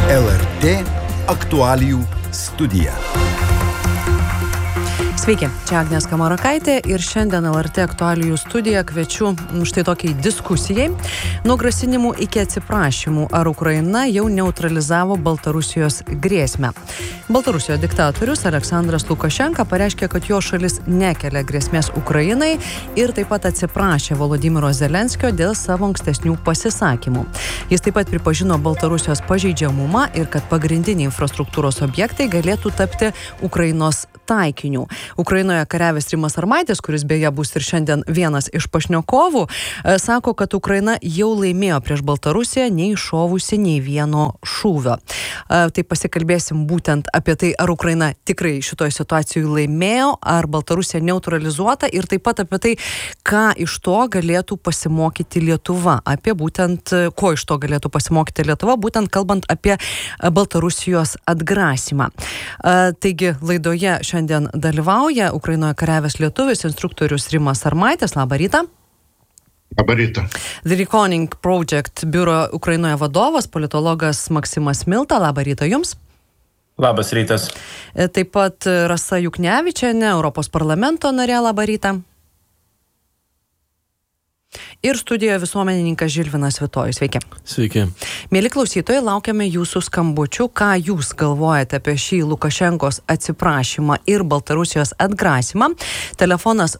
LRT aktualijų studija. Sveiki, čia Agnė Skamarakaitė ir šiandien LRT aktualijų studiją kviečiu štai tokiai diskusijai. Nuo grasinimų iki atsiprašymų, ar Ukraina jau neutralizavo Baltarusijos grėsmę. Baltarusijos diktatorius Aleksandras Lukašenka pareiškė, kad jo šalis nekelia grėsmės Ukrainai ir taip pat atsiprašė Volodymyro Zelenskio dėl savo ankstesnių pasisakymų. Jis taip pat pripažino Baltarusijos pažeidžiamumą ir kad pagrindiniai infrastruktūros objektai galėtų tapti Ukrainos taikiniu. Ukrainoje kariavęs Rimas Armaitis, kuris beje bus ir šiandien vienas iš pašnekovų, sako, kad Ukraina jau laimėjo prieš Baltarusiją, neiššovusi nei vieno šūvio. Tai pasikalbėsim būtent apie tai, ar Ukraina tikrai šitoje situacijoje laimėjo, ar Baltarusija neutralizuota ir taip pat apie tai, ką iš to galėtų pasimokyti Lietuva. Apie būtent, ko iš to galėtų pasimokyti Lietuva, būtent kalbant apie Baltarusijos atgrasymą. Taigi laidoje šiandien dalyvauja Ukrainoje kariavęs lietuvis, instruktorius Rimas Armaitis. Labą rytą. Labą rytą. The Reckoning Project biuro Ukrainoje vadovas, politologas Maksimas Milta. Labą rytą jums. Labas rytas. Taip pat Rasa Juknevičienė, Europos parlamento narė. Labą rytą. Ir studijoje visuomenininkas Žilvinas Vitojus. Sveiki. Sveiki. Mieli klausytojai, laukiame jūsų skambučių. Ką jūs galvojate apie šį Lukašenkos atsiprašymą ir Baltarusijos atgrasimą? Telefonas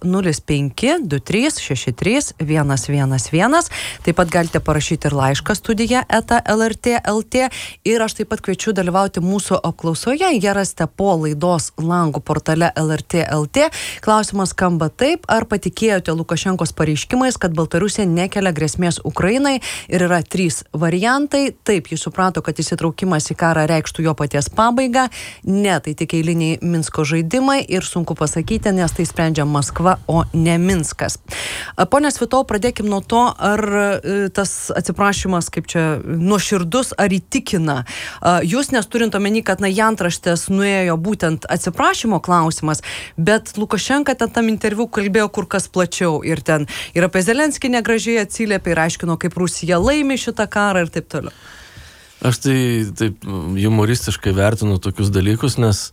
0523631111. Taip pat galite parašyti ir laišką studija @lrt.lt. Ir aš taip pat kviečiu dalyvauti mūsų apklausoje. Ją rasite po laidos langų portale LRT.lt. Klausimas skamba taip: ar patikėjote Lukašenkos pareiškimais, kad Baltarusija nekelia grėsmės Ukrainai? Ir yra 3 variantai. Taip, jis suprato, kad įsitraukimas į karą reikštų jo paties pabaigą. Ne, tai tik eiliniai Minsko žaidimai ir sunku pasakyti, nes tai sprendžia Maskva, o ne Minskas. Pone Svitau, pradėkim nuo to, ar tas atsiprašymas, kaip čia, nuoširdus, ar įtikina jūs, nes turint omeny, kad į antraštės nuėjo būtent atsiprašymo klausimas, bet Lukašenka tam interviu kalbėjo kur kas plačiau ir ten ir apie Zelenskį negražiai atsiliepė ir aiškino, kaip Rusija laimi šitą karą ir taip toliau. Aš tai taip humoristiškai vertinu tokius dalykus, nes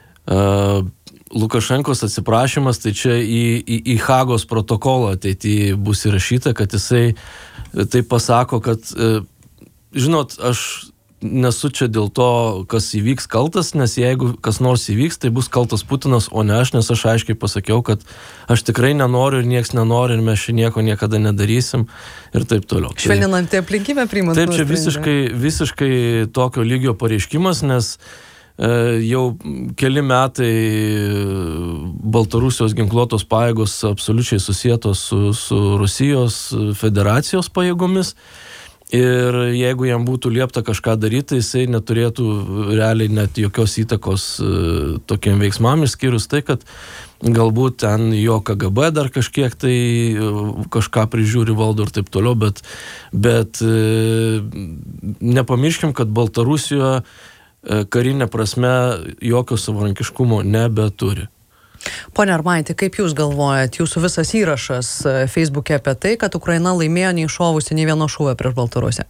Lukašenkos atsiprašymas, tai čia į Hagos protokolą ateityje bus įrašyta, kad jisai taip pasako, kad žinot, aš nesu čia dėl to, kas įvyks kaltas, nes jeigu kas nors įvyks, tai bus kaltas Putinas, o ne aš, nes aš aiškiai pasakiau, kad aš tikrai nenoriu ir nieks nenori ir mes čia nieko niekada nedarysim ir taip toliau. Švelninant aplinkybę priimant. Taip, čia visiškai tokio lygio pareiškimas, nes jau keli metai Baltarusijos ginkluotos pajėgos absoliučiai susietos su Rusijos federacijos pajėgomis. Ir jeigu jam būtų liepta kažką daryti, jisai neturėtų realiai net jokios įtakos tokiem veiksmam, išskyrus tai, kad galbūt ten jo KGB dar kažkiek tai kažką prižiūri, valdo ir taip toliau, bet nepamirškim, kad Baltarusijoje karinė prasme jokio savarankiškumo nebeturi. Pone Armaiti, kaip jūs galvojat, jūsų visas įrašas Facebook'e apie tai, kad Ukraina laimėjo neiššovusi nei vieno šūvio prieš Baltarusiją?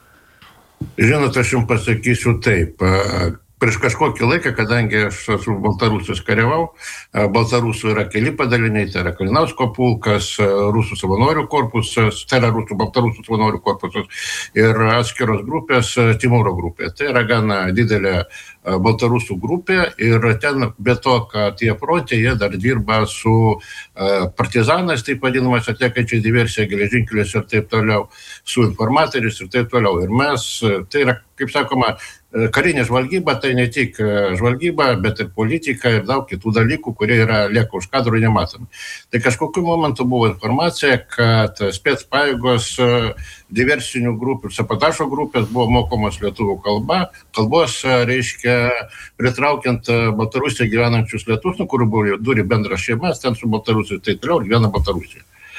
Žinot, aš jums pasakysiu taip. Prieš kažkokį laiką, kadangi aš su Baltarusijos kariavau, Baltarusų yra keli padaliniai, tai yra Kalinausko pulkas, Rusų savanorių korpusas, tai yra Baltarusų savanorių korpusas ir atskiros grupės, Timūro grupė. Tai yra gana didelė Baltarusų grupė ir ten be to, kad tie fronte, jie dar dirba su partizanais, taip vadinamas, atliekančiai diversiją geležinkeliuose ir taip toliau, su informatoriais ir taip toliau. Ir mes, tai yra, kaip sakoma, karinė žvalgyba, tai ne tik žvalgyba, bet ir politika ir daug kitų dalykų, kurie lieka už kadrų nematomi. Tai kažkokiu momentu buvo informacija, kad specpajėgos diversinių grupių, sabotažo grupės buvo mokomos lietuvių kalbos, reiškia, pritraukiant Baltarusijoje gyvenančius lietuvius, kurių turi bendras šeimas, ten su Baltarusija, tai toliau ir gyvena Baltarusija.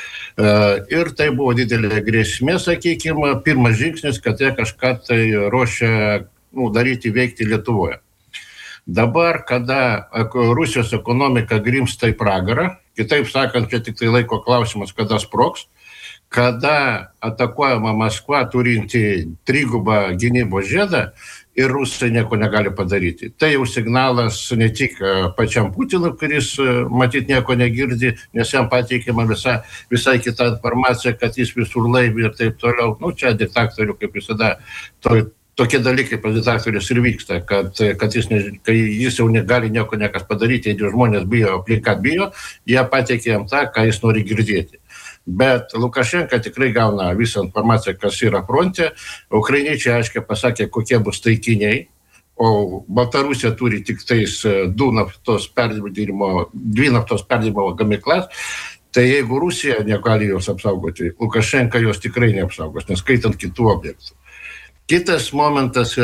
Ir tai buvo didelė grėsmė, sakykime, pirmas žingsnis, kad jie kažką tai ruošia daryti, veikti Lietuvoje. Dabar, kada Rusijos ekonomika grimsta į pragarą, kitaip sakant, čia tik tai laiko klausimas, kada sprogs, kada atakuojama Maskva turinti trigubą gynybos žiedą ir rusai nieko negali padaryti. Tai jau signalas ne tik pačiam Putinui, kuris matyt nieko negirdi, nes jam pateikiama visai kita informacija, kad jis visur laivi ir taip toliau. Čia diktatorių, kaip visada, tokie dalykai pas diktatorius ir vyksta, kad jis jau negali nieko nekas padaryti, jeigu žmonės bijo, aplinka bijo, jie pateikia jam tą, ką jis nori girdėti. Bet Lukašenka tikrai gauna visą informaciją, kas yra fronte. Ukrainiečiai aiškiai pasakė, kokie bus taikiniai, o Baltarusija turi tik tais dvi naftos perdirbimo gamyklas. Tai jeigu Rusija negali jos apsaugoti, Lukašenka jos tikrai neapsaugos, neskaitant kitų objektų. Kitas momentas